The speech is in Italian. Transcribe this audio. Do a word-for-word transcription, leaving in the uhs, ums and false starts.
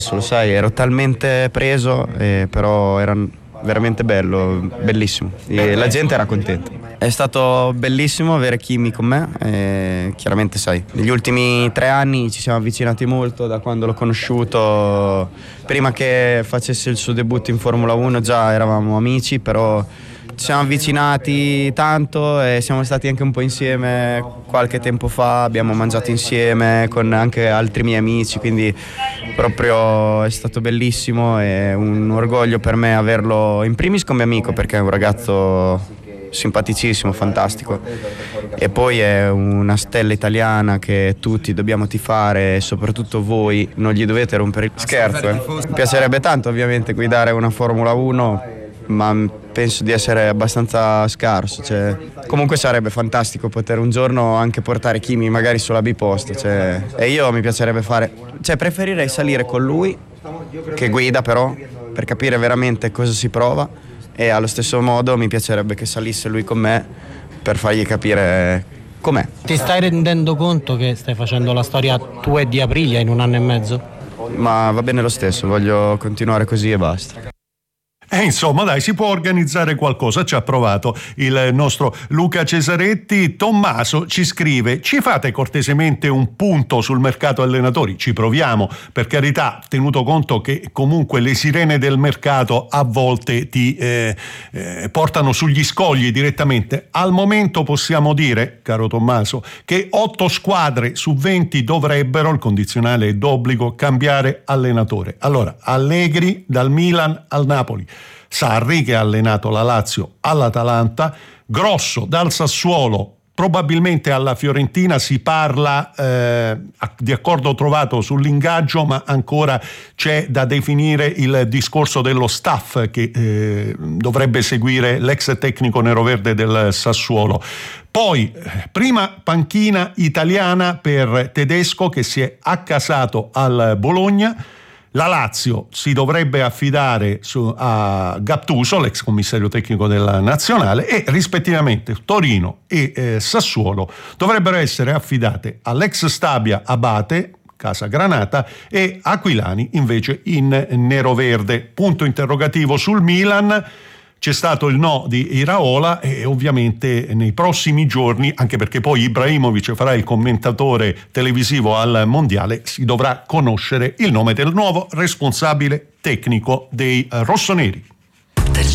Lo sai, ero talmente preso, eh, però era veramente bello, bellissimo. E la gente era contenta. È stato bellissimo avere Kimi con me, e chiaramente sai, negli ultimi tre anni ci siamo avvicinati molto da quando l'ho conosciuto. Prima che facesse il suo debutto in Formula uno già eravamo amici, però ci siamo avvicinati tanto e siamo stati anche un po' insieme qualche tempo fa, abbiamo mangiato insieme con anche altri miei amici, quindi proprio è stato bellissimo e un orgoglio per me averlo in primis come amico, perché è un ragazzo simpaticissimo, fantastico, e poi è una stella italiana che tutti dobbiamo tifare e soprattutto voi non gli dovete rompere il scherzo. Eh. Mi piacerebbe tanto ovviamente guidare una Formula uno, ma penso di essere abbastanza scarso, cioè, comunque sarebbe fantastico poter un giorno anche portare Kimi magari sulla biposta, cioè, e io mi piacerebbe fare, cioè preferirei salire con lui che guida però per capire veramente cosa si prova, e allo stesso modo mi piacerebbe che salisse lui con me per fargli capire com'è. Ti stai rendendo conto che stai facendo la storia tua e di Aprilia in un anno e mezzo? Ma va bene lo stesso, voglio continuare così e basta. E insomma dai, si può organizzare qualcosa, ci ha provato il nostro Luca Cesaretti. Tommaso ci scrive: ci fate cortesemente un punto sul mercato allenatori? Ci proviamo, per carità, tenuto conto che comunque le sirene del mercato a volte ti eh, eh, portano sugli scogli direttamente. Al momento possiamo dire, caro Tommaso, che otto squadre su venti dovrebbero, il condizionale è d'obbligo, cambiare allenatore. Allora, Allegri dal Milan al Napoli, Sarri che ha allenato la Lazio all'Atalanta, Grosso dal Sassuolo probabilmente alla Fiorentina. Si parla eh, di accordo trovato sull'ingaggio, ma ancora c'è da definire il discorso dello staff che eh, dovrebbe seguire l'ex tecnico neroverde del Sassuolo. Poi, prima panchina italiana per Tedesco che si è accasato al Bologna. La Lazio si dovrebbe affidare su, a Gattuso, l'ex commissario tecnico della nazionale, e rispettivamente Torino e eh, Sassuolo dovrebbero essere affidate all'ex Stabia Abate, casa Granata, e Aquilani invece in neroverde. Punto interrogativo sul Milan. C'è stato il no di Iraola e ovviamente nei prossimi giorni, anche perché poi Ibrahimovic farà il commentatore televisivo al Mondiale, si dovrà conoscere il nome del nuovo responsabile tecnico dei rossoneri.